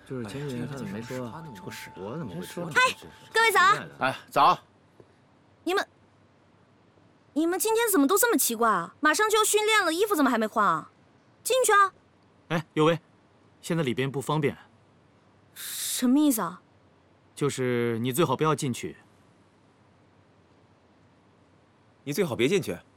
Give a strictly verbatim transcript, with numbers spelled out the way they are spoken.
就是前几天他怎么没说啊？这个屎，我怎么会说？ 哎，各位早！ 哎，早！ 你们，你们今天怎么都这么奇怪啊？马上就要训练了，衣服怎么还没换啊？进去啊！ 哎，有为，现在里边不方便。 什么意思啊？ 就是你最好不要进去。 你最好别进去。